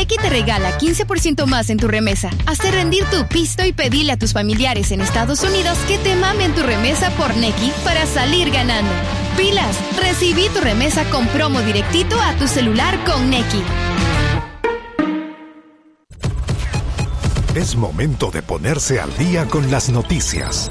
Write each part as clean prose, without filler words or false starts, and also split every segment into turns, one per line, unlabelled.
Nequi te regala 15% más en tu remesa. Haz rendir tu pisto y pedile a tus familiares en Estados Unidos que te mamen tu remesa por Nequi para salir ganando. ¡Pilas! Recibí tu remesa con promo directito a tu celular con Nequi.
Es momento de ponerse al día con las noticias.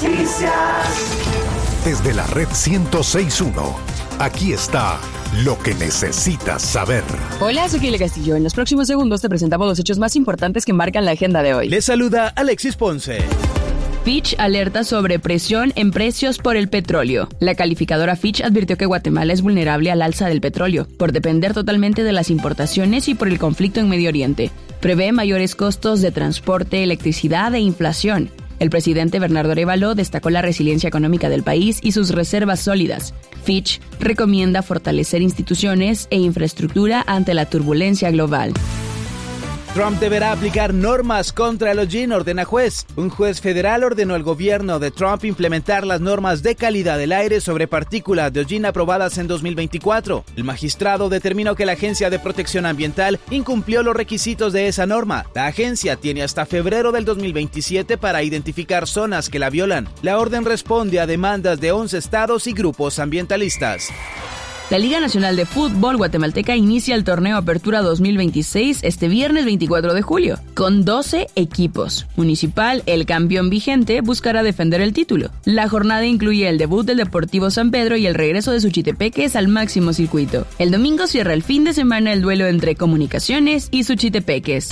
Desde la red 106.1, aquí está lo que necesitas saber.
Hola, soy Kile Castillo. En los próximos segundos te presentamos los hechos más importantes que marcan la agenda de hoy.
Les saluda Alexis Ponce.
Fitch alerta sobre presión en precios por el petróleo. La calificadora Fitch advirtió que Guatemala es vulnerable al alza del petróleo, por depender totalmente de las importaciones y por el conflicto en Medio Oriente. Prevé mayores costos de transporte, electricidad e inflación. El presidente Bernardo Arévalo destacó la resiliencia económica del país y sus reservas sólidas. Fitch recomienda fortalecer instituciones e infraestructura ante la turbulencia global.
Trump deberá aplicar normas contra el hollín, ordena juez. Un juez federal ordenó al gobierno de Trump implementar las normas de calidad del aire sobre partículas de hollín aprobadas en 2024. El magistrado determinó que la Agencia de Protección Ambiental incumplió los requisitos de esa norma. La agencia tiene hasta febrero del 2027 para identificar zonas que la violan. La orden responde a demandas de 11 estados y grupos ambientalistas.
La Liga Nacional de Fútbol Guatemalteca inicia el torneo Apertura 2026 este viernes 24 de julio, con 12 equipos. Municipal, el campeón vigente, buscará defender el título. La jornada incluye el debut del Deportivo San Pedro y el regreso de Suchitepeques al máximo circuito. El domingo cierra el fin de semana el duelo entre Comunicaciones y Suchitepeques.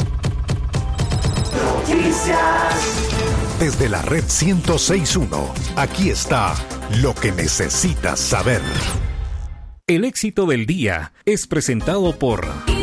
Desde la red 106.1, aquí está lo que necesitas saber.
El éxito del día es presentado por